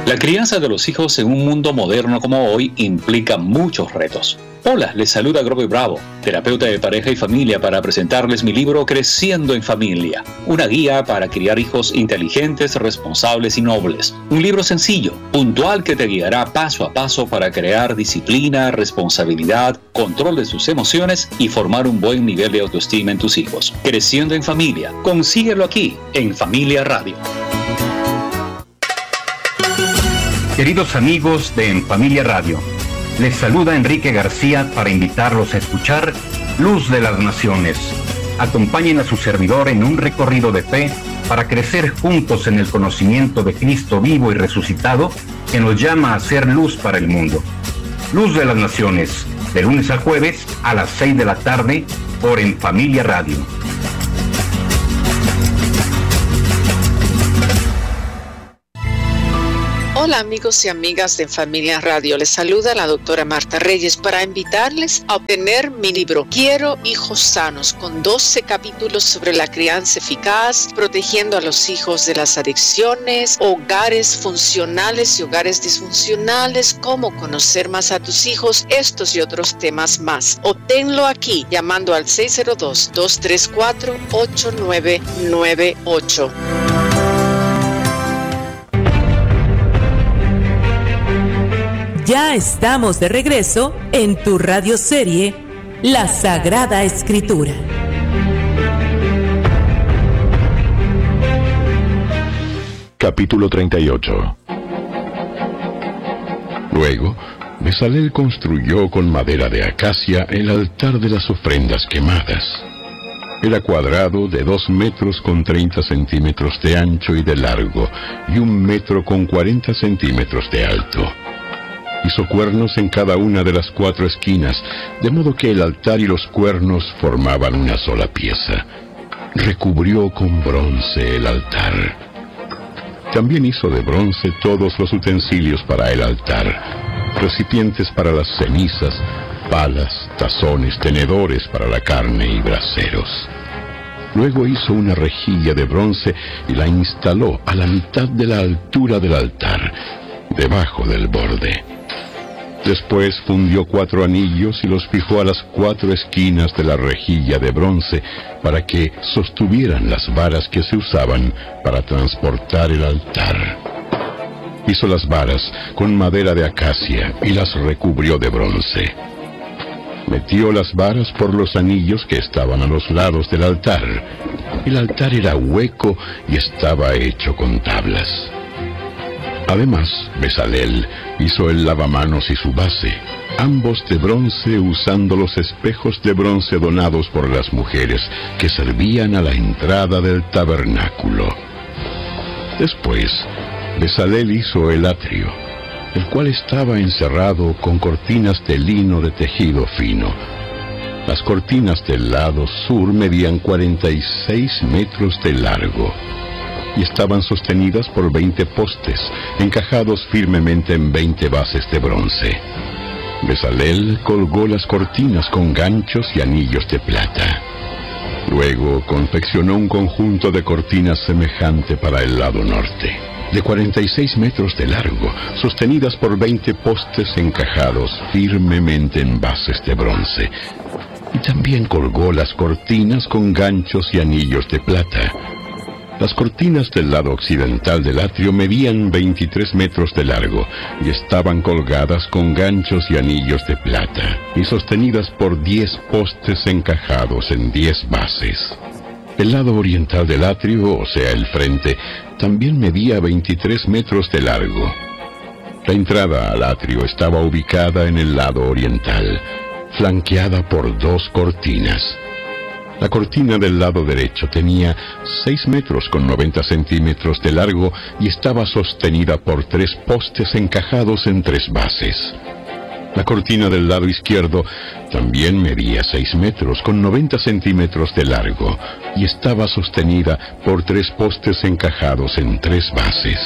La crianza de los hijos en un mundo moderno como hoy implica muchos retos. Hola, les saluda Grover Bravo, terapeuta de pareja y familia, para presentarles mi libro Creciendo en Familia, una guía para criar hijos inteligentes, responsables y nobles. Un libro sencillo, puntual, que te guiará paso a paso para crear disciplina, responsabilidad, control de sus emociones y formar un buen nivel de autoestima en tus hijos. Creciendo en Familia, consíguelo aquí, en Familia Radio. Queridos amigos de En Familia Radio, les saluda Enrique García para invitarlos a escuchar Luz de las Naciones. Acompañen a su servidor en un recorrido de fe para crecer juntos en el conocimiento de Cristo vivo y resucitado, que nos llama a ser luz para el mundo. Luz de las Naciones, de lunes a jueves a las 6 de la tarde por En Familia Radio. Hola amigos y amigas de Familia Radio, les saluda la doctora Marta Reyes para invitarles a obtener mi libro Quiero hijos sanos, con 12 capítulos sobre la crianza eficaz, protegiendo a los hijos de las adicciones, hogares funcionales y hogares disfuncionales, cómo conocer más a tus hijos, estos y otros temas más. Obténlo aquí llamando al 602-234-8998. Ya estamos de regreso en tu radioserie La Sagrada Escritura. Capítulo 38. Luego, Bezalel construyó con madera de acacia el altar de las ofrendas quemadas. Era cuadrado de 2 metros con 30 centímetros de ancho y de largo, y 1 metro con 40 centímetros de alto. Hizo cuernos en cada una de las 4 esquinas, de modo que el altar y los cuernos formaban una sola pieza. Recubrió con bronce el altar. También hizo de bronce todos los utensilios para el altar: recipientes para las cenizas, palas, tazones, tenedores para la carne y braseros. Luego hizo una rejilla de bronce y la instaló a la mitad de la altura del altar, debajo del borde. Después fundió 4 anillos y los fijó a las 4 esquinas de la rejilla de bronce para que sostuvieran las varas que se usaban para transportar el altar. Hizo las varas con madera de acacia y las recubrió de bronce. Metió las varas por los anillos que estaban a los lados del altar. El altar era hueco y estaba hecho con tablas. Además, Bezalel hizo el lavamanos y su base, ambos de bronce, usando los espejos de bronce donados por las mujeres que servían a la entrada del tabernáculo. Después, Bezalel hizo el atrio, el cual estaba encerrado con cortinas de lino de tejido fino. Las cortinas del lado sur medían 46 metros de largo y estaban sostenidas por 20 postes, encajados firmemente en 20 bases de bronce. Bezalel colgó las cortinas con ganchos y anillos de plata. Luego confeccionó un conjunto de cortinas semejante para el lado norte, de 46 metros de largo, sostenidas por 20 postes encajados firmemente en bases de bronce. Y también colgó las cortinas con ganchos y anillos de plata. Las cortinas del lado occidental del atrio medían 23 metros de largo y estaban colgadas con ganchos y anillos de plata y sostenidas por 10 postes encajados en 10 bases. El lado oriental del atrio, o sea, el frente, también medía 23 metros de largo. La entrada al atrio estaba ubicada en el lado oriental, flanqueada por 2 cortinas. La cortina del lado derecho tenía 6 metros con 90 centímetros de largo y estaba sostenida por 3 postes encajados en 3 bases. La cortina del lado izquierdo también medía 6 metros con 90 centímetros de largo y estaba sostenida por 3 postes encajados en 3 bases.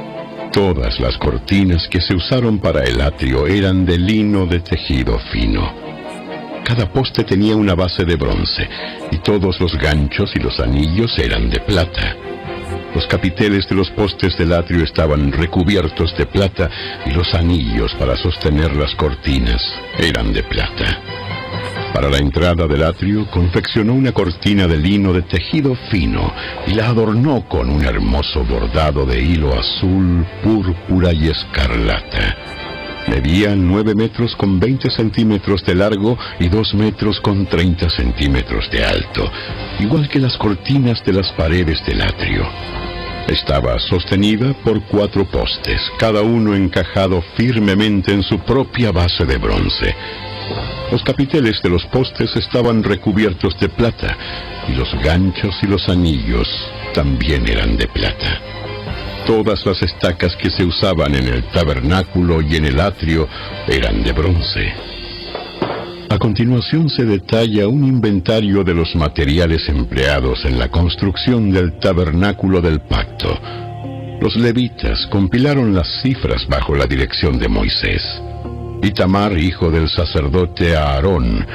Todas las cortinas que se usaron para el atrio eran de lino de tejido fino. Cada poste tenía una base de bronce y todos los ganchos y los anillos eran de plata. Los capiteles de los postes del atrio estaban recubiertos de plata y los anillos para sostener las cortinas eran de plata. Para la entrada del atrio confeccionó una cortina de lino de tejido fino y la adornó con un hermoso bordado de hilo azul, púrpura y escarlata. Medía 9 metros con 20 centímetros de largo y 2 metros con 30 centímetros de alto, igual que las cortinas de las paredes del atrio. Estaba sostenida por 4 postes, cada uno encajado firmemente en su propia base de bronce. Los capiteles de los postes estaban recubiertos de plata, y los ganchos y los anillos también eran de plata. Todas las estacas que se usaban en el tabernáculo y en el atrio eran de bronce. A continuación se detalla un inventario de los materiales empleados en la construcción del tabernáculo del pacto. Los levitas compilaron las cifras bajo la dirección de Moisés. Itamar, hijo del sacerdote Aarón,